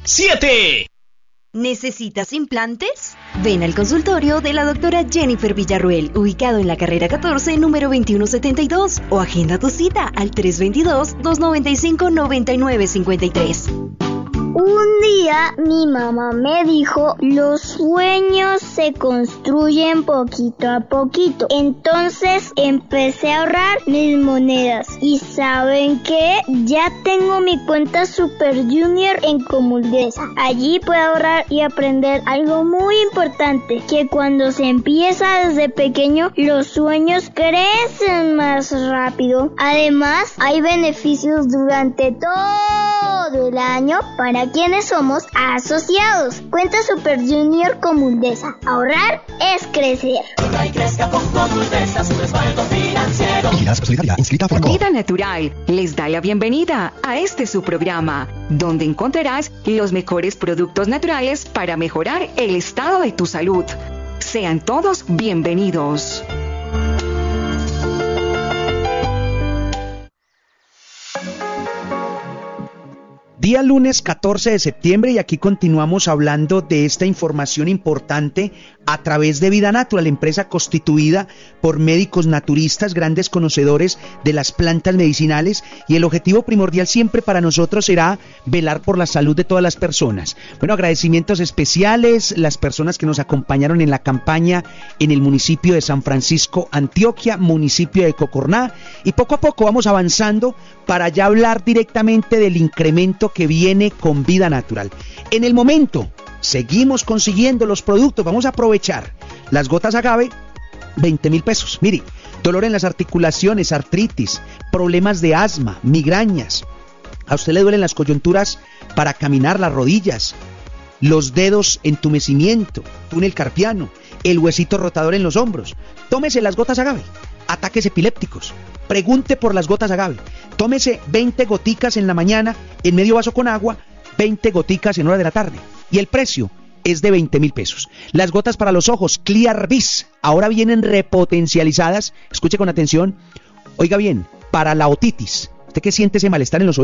7. ¿Necesitas implantes? Ven al consultorio de la doctora Jennifer Villarruel, ubicado en la carrera 14, número 2172, o agenda tu cita al 322-295-9953. Un día mi mamá me dijo, los sueños se construyen poquito a poquito. Entonces empecé a ahorrar mis monedas. ¿Y saben qué? Ya tengo mi cuenta Super Junior en Comuldesa. Allí puedo ahorrar y aprender algo muy importante, que cuando se empieza desde pequeño, los sueños crecen más rápido. Además, hay beneficios durante todo el año para quienes somos asociados. Cuenta Super Junior Comuldesa. Ahorrar es crecer. Ahorra y crezca con Comuldesa, su respaldo financiero. Vida Natural les da la bienvenida a este su programa, donde encontrarás los mejores productos naturales para mejorar el estado de tu salud. Sean todos bienvenidos. Día lunes 14 de septiembre y aquí continuamos hablando de esta información importante a través de Vida Natural, empresa constituida por médicos naturistas, grandes conocedores de las plantas medicinales, y el objetivo primordial siempre para nosotros será velar por la salud de todas las personas. Bueno, agradecimientos especiales, las personas que nos acompañaron en la campaña en el municipio de San Francisco, Antioquia, municipio de Cocorná, y poco a poco vamos avanzando para ya hablar directamente del incremento que viene con Vida Natural. En el momento seguimos consiguiendo los productos, vamos a aprovechar las gotas agave, 20,000 pesos. Mire, dolor en las articulaciones, artritis, problemas de asma, migrañas. A usted le duelen las coyunturas para caminar, las rodillas, los dedos, entumecimiento, túnel carpiano, el huesito rotador en los hombros. Tómese las gotas agave. Ataques epilépticos. Pregunte por las gotas agave. Tómese 20 goticas en la mañana, en medio vaso con agua, 20 goticas en hora de la tarde. Y el precio es de 20,000 pesos. Las gotas para los ojos, Clear Vis, ahora vienen repotencializadas. Escuche con atención. Oiga bien, para la otitis. ¿Usted qué siente ese malestar en los oídos?